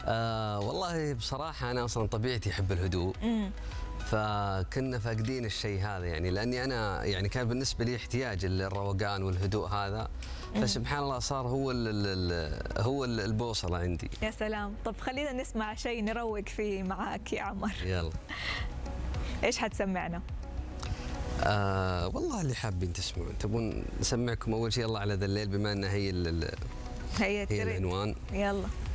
والله بصراحة أنا أصلا طبيعتي أحب الهدوء. فكنا فاقدين الشيء هذا يعني، لأني أنا يعني كان بالنسبة لي احتياج الروقان والهدوء هذا. فسبحان الله صار هو البوصلة عندي. يا سلام. طب خلينا نسمع شيء نروق فيه معاك يا عمر. يلا. إيش حتسمعنا؟ والله اللي حابين تسمعون. تبون نسمعكم أول شيء الله على ذا الليل، بما أنها هي العنوان. يلا.